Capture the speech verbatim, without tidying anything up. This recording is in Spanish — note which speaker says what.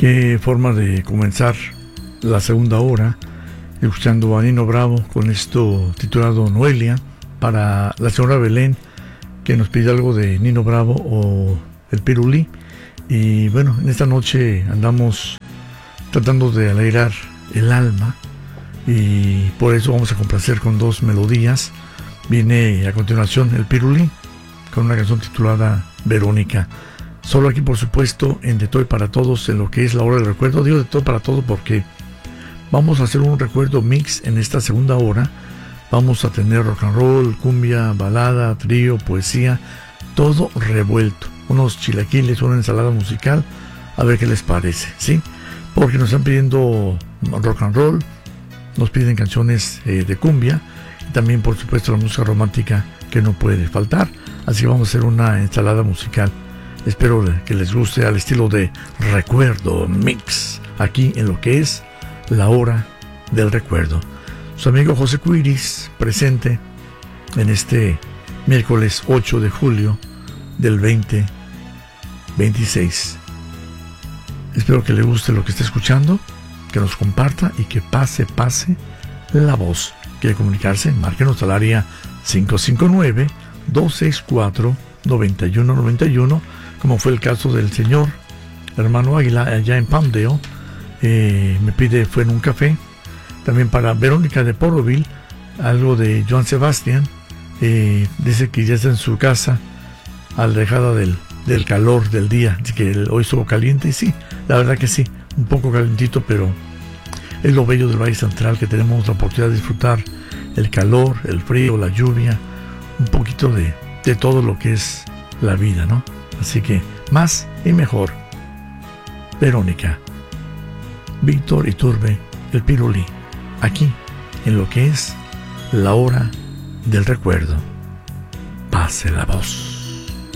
Speaker 1: Qué forma de comenzar la segunda hora, escuchando a Nino Bravo con esto titulado Noelia, para la señora Belén, que nos pide algo de Nino Bravo o el Pirulí. Y bueno, en esta noche andamos tratando de alegrar el alma, y por eso vamos a complacer con dos melodías. Viene a continuación el Pirulí con una canción titulada Verónica. Solo aquí, por supuesto, en De Todo para Todos, en lo que es la hora del recuerdo. Digo De Todo para Todos porque vamos a hacer un recuerdo mix en esta segunda hora. Vamos a tener rock and roll, cumbia, balada, trío, poesía, todo revuelto. Unos chilaquiles, una ensalada musical, a ver qué les parece, ¿sí? Porque nos están pidiendo rock and roll, nos piden canciones eh, de cumbia, y también, por supuesto, la música romántica que no puede faltar. Así que vamos a hacer una ensalada musical. Espero que les guste, al estilo de Recuerdo Mix, aquí en lo que es la hora del recuerdo. Su amigo José Cuiris, presente en este miércoles ocho de julio del veinte veintiséis. Espero que le guste lo que esté escuchando, que nos comparta y que pase, pase la voz. Quiere comunicarse, márquenos al área cinco cinco nueve, dos seis cuatro, nueve uno nueve uno, como fue el caso del señor hermano Águila allá en Palmdale. Eh, me pide Fue en un café. También para Verónica de Porroville, algo de Joan Sebastián. Eh, dice que ya está en su casa, alejada del, del calor del día, que hoy estuvo caliente. Y sí, la verdad que sí, un poco calentito, pero es lo bello del Valle Central, que tenemos la oportunidad de disfrutar el calor, el frío, la lluvia, un poquito de, de todo lo que es la vida, ¿no? Así que más y mejor. Verónica, Víctor Iturbe, el Pirulí, aquí en lo que es la hora del recuerdo. Pase la voz.